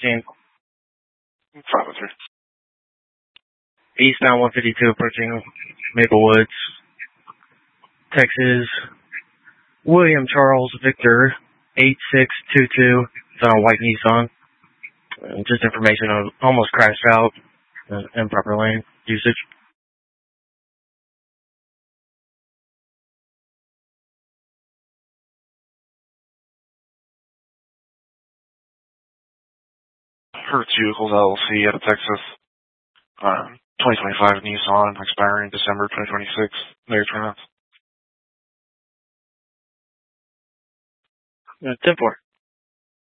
scene. 503. Eastbound 152 approaching Maple Woods, Texas. William Charles Victor 8622. It's on a white Nissan. Just information on almost crashed out. Improper lane usage. Hertz Vehicles LLC out of Texas. 2025 Nissan, expiring December 2026. Mayor Turnouts. 10-4.